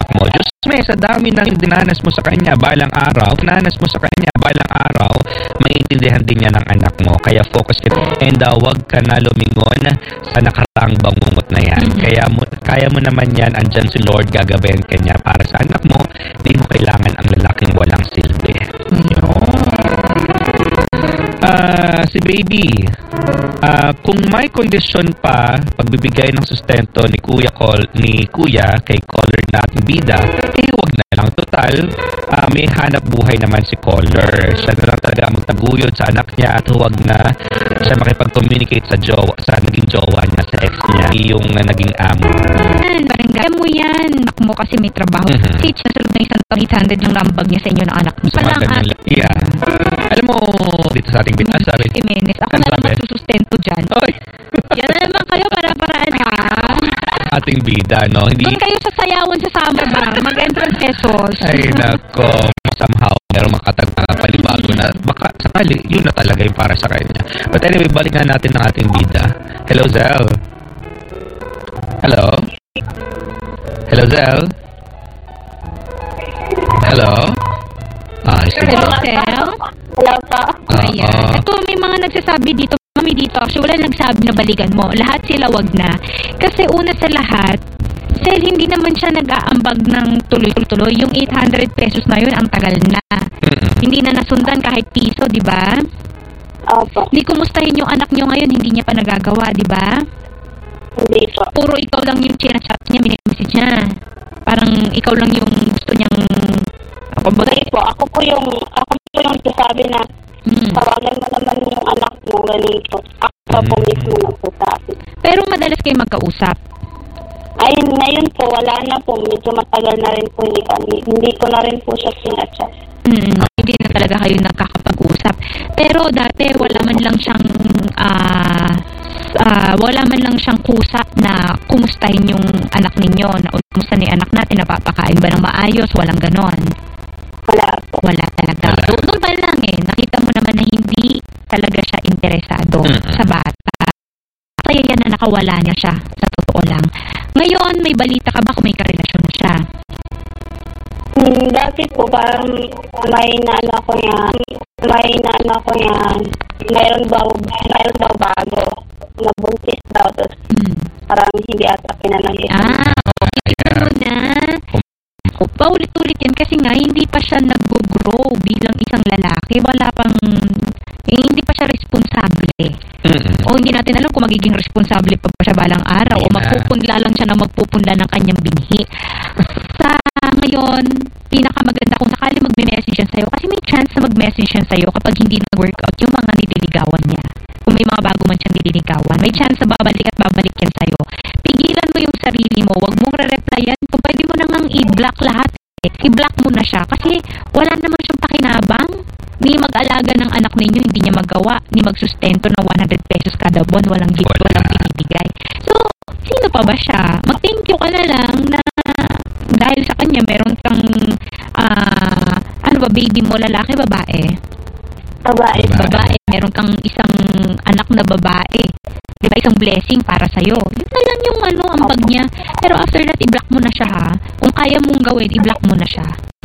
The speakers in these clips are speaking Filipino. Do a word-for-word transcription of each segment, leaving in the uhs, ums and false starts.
mo. Diyos may, sa dami ng dinanas mo sa kanya balang araw, dinanas mo sa kanya balang araw, maintindihan din niya ng anak mo. Kaya focus ka. And uh, wag ka na lumingon sa nakaraang bangungot na yan. Mm-hmm. Kaya mo, kaya mo naman yan, andyan si Lord, gagabayan ka niya para sa anak mo. Di mo kailangan ang lalaking walang silbi. Uh, si baby, uh, kung may kondisyon pa pagbibigay ng sustento ni Kuya Col ni Kuya kay caller natin bida, eh wag na lang. Total, uh, may hanap buhay naman si caller. Siya na lang talaga magtaguyod sa anak niya at huwag na siya makipag-communicate sa jowa, sa naging jowa niya, sa ex niya, yung uh, naging amo. Yan, barangay mo yan. Anak mo kasi may trabaho. Mm-hmm. Teach na sulod ng isang taon, eight hundred yung rambag niya sa inyo ng anak mo. So, Palang, yeah. Alam mo, dito sa ating bitas, sabi, Jimenez, ako na lang magsusustento dyan. Oy. Yan na naman kayo para-paraan ha. Ating bida, no? Hindi... Doon kayo sasayawan sa summer bar, mag-entrance pesos. Ay, nako. Somehow, meron makatagpa palibago na. Baka sakali, yun na talaga yung para sa kanya. But anyway, balikan natin ng ating bida. Hello, Zel. Hello? Hello, Zel? Hello? Ah, sige. Hello, Zel. Hello po. Uh, Ayan. uh, Ito, may mga nagsasabi dito, mami dito, actually wala nagsabi na balikan mo. Lahat sila wag na. Kasi una sa lahat, Sel, hindi naman siya nag-aambag ng tuloy-tuloy. Yung eight hundred pesos na yun, ang tagal na. mm-mm. Hindi na nasundan kahit piso, di ba? Opo. Hindi kumustahin yung anak nyo ngayon, hindi niya pa nagagawa, di ba? Hindi po. Puro ikaw lang yung chinachat niya, minimessage niya. Parang ikaw lang yung gusto niyang... Ako ba? Hindi po. Ako po yung, ako po yung sasabi na Hmm. tawagan mo naman yung anak mo, ganito. Ako pa po mismo nagsasabi. Pero madalas kayo magkausap. Ayun, ngayon po, wala na po. Medyo matagal na rin po. Hindi, kami, hindi ko na rin po siya sinachat. Mm, hindi na talaga kayo nagkakapag-usap. Pero dati wala man lang siyang ah ah, wala man lang siyang kusa na kumustahin yung anak ninyo, na kumusta ni anak natin, napapakain ba ng maayos, walang ganon. Wala po. Wala talaga. Wala. So, doon pa lang eh, nakita mo naman na hindi talaga siya interesado Mm-mm. sa bata. Kaya yan na nakawala niya siya, sa totoo lang. Ngayon, may balita ka ba kung may karelasyon na siya? Hmm, dati po, parang may naano ko yan. May naano ko yan. Mayroon daw, mayroon daw bago. Nabuntis daw. Tapos Hmm. parang hindi ata pinanagin. Ah, okay. Ano na? O, paulit-ulit yan kasi nga hindi pa siya nag-grow bilang isang lalaki. Wala pang, eh, hindi pa siya responsable. Mm-mm. O hindi natin alam kung magiging responsable pa ba siya balang araw o Hindi na. magpupunla lang siya na magpupunla ng kanyang binhi. Sa ngayon, pinakamaganda kung sakali magme-message yan sa'yo kasi may chance na mag-message yan sa'yo kapag hindi nag-workout yung mga nililigawan niya. Kung may mga bago man siyang nililigawan, may chance na babalik at babalik yan sa'yo. Pigilan mo yung sarili mo, wag mong re-replyan. Kung pwede mo nang i-block lahat, eh, i-block mo na siya kasi wala naman siyang pakinabang. Ni mag-alaga ng anak ninyo, hindi niya magawa. Ni magsustento ng one hundred pesos kada buwan, walang gift, Wala. walang binibigay. So, sino pa ba siya? Mag-thank you ka na lang na dahil sa kanya, meron kang, ah, ano ba, baby mo, lalaki, babae? Babae. Babae. Babae. Meron kang isang anak na babae. Di ba? Isang blessing para sa'yo. Yun na lang yung ano, ambag niya. Pero after that, i-block mo na siya ha. Kung kaya mong gawin, i-block mo na siya.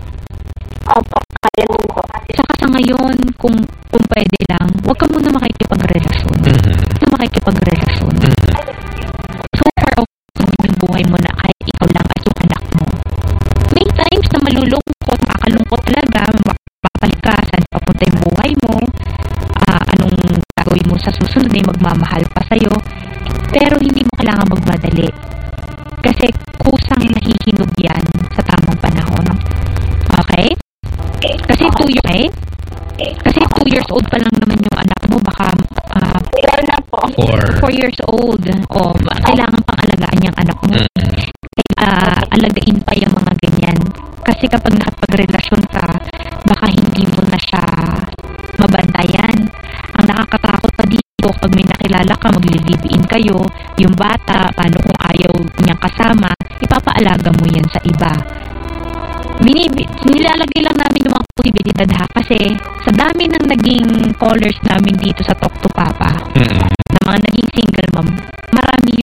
Opo, kaya mo po. Saka sa ngayon, kung, kung pwede lang, huwag ka muna makikipagrelasyon. Mhm. Huwag ka makikipagrelasyon. Mhm. So far, okay yung buhay mo na kahit ikaw lang at yung anak mo. May times na malulungkot, makalungkot talaga, mapapalit ka, saan papunta yung buhay mo, ah, anong gagawin mo sa susunod, may magmamahal pa sa'yo. Pero hindi mo kailangan magmadali. Kasi kusang nahihinog yan sa tamang panahon. Okay? Kasi two years, eh? Kasi two years old pa lang naman yung anak mo, baka ah, Ilan na po. Or, four years old. O, kailangan pang alagaan yung anak mo. mm, Ah, alagain pa yung mga ganyan. Kasi kapag nakapagrelasyon ka, baka hindi mo na siya mabantayan. Ang nakakatakot pa dito, pag may nakilala ka, maglilibiin kayo, yung bata, paano kung ayaw niyang kasama, ipapaalaga mo yan sa iba. Binibi, nilalagay lang namin yung mga posibilidad ha, kasi sa dami ng naging callers namin dito sa Talk to Papa, mm, na mga naging single mom,